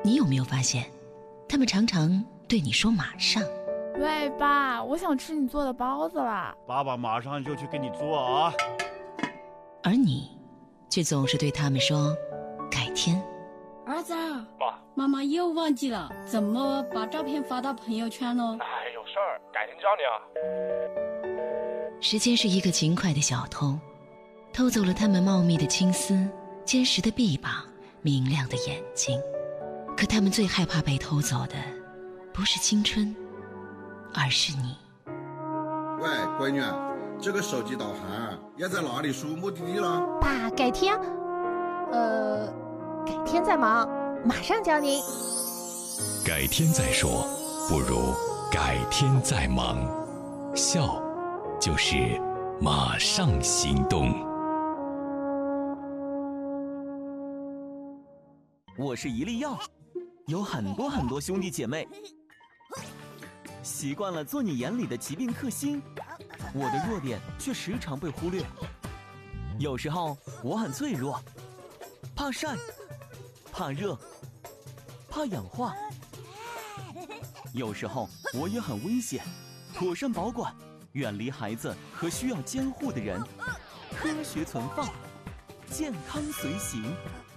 你有没有发现，他们常常对你说马上。 喂，爸，我想吃你做的包子啦。 爸爸马上就去给你做啊。 而你却总是对他们说改天。 儿子， 爸， 妈妈又忘记了怎么把照片发到朋友圈了。 哎，有事儿，改天教你啊。 时间是一个勤快的小偷，偷走了他们茂密的青丝、坚实的臂膀、明亮的眼睛。可他们最害怕被偷走的，不是青春，而是你。 喂，闺女，这个手机导航要在哪里输目的地了？ 爸，改天，改天再忙，马上教您。 改天再说，不如改天再忙。笑，就是马上行动。 我是一粒药，有很多兄弟姐妹，习惯了做你眼里的疾病克星，我的弱点却时常被忽略。有时候我很脆弱，怕晒，怕热，怕氧化。有时候我也很危险，妥善保管，远离孩子和需要监护的人，科学存放，健康随行。